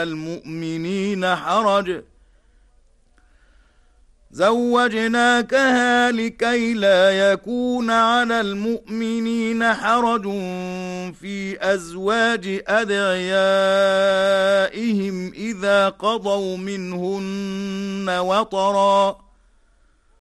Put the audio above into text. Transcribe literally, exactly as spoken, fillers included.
المؤمنين حرج زوجناكها لكي لا يكون على المؤمنين حرج في أزواج أدعيائهم إذا قضوا منهن وطرا